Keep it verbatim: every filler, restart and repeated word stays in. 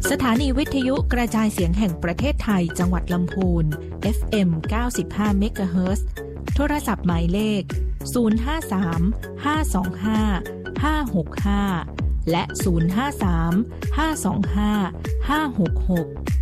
สถานีวิทยุกระจายเสียงแห่งประเทศไทยจังหวัดลำพูน เอฟ เอ็ม เก้าสิบห้า เมกะเฮิรตซ์ โทรศัพท์หมายเลข ศูนย์ ห้า สาม ห้า สอง ห้า ห้า หก ห้า และ ศูนย์ ห้า สาม ห้า สอง ห้า ห้า หก หก